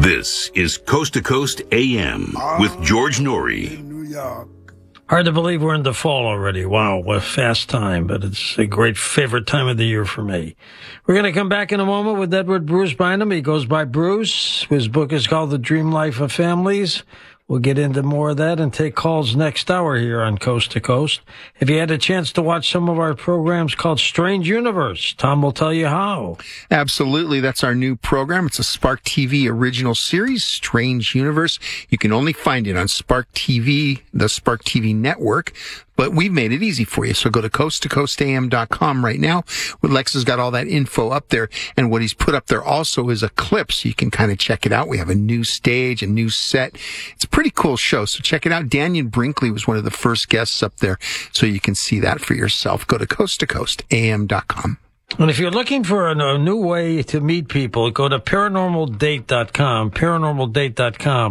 This is Coast to Coast AM with George Norrie. New York. Hard to believe we're in the fall already. Wow, what a fast time, but it's a great favorite time of the year for me. We're going to come back in a moment with Edward Bruce Bynum. He goes by Bruce. His book is called The Dream Life of Families. We'll get into more of that and take calls next hour here on Coast to Coast. If you had a chance to watch some of our programs called Strange Universe, Tom will tell you how. Absolutely. That's our new program. It's a Spark TV original series, Strange Universe. You can only find it on Spark TV, the Spark TV network. But we've made it easy for you. So go to coasttocoastam.com right now. Lex has got all that info up there. And what he's put up there also is a clip, so you can kind of check it out. We have a new stage, a new set. It's a pretty cool show. So check it out. Daniel Brinkley was one of the first guests up there. So you can see that for yourself. Go to coasttocoastam.com. And if you're looking for a new way to meet people, go to paranormaldate.com, paranormaldate.com.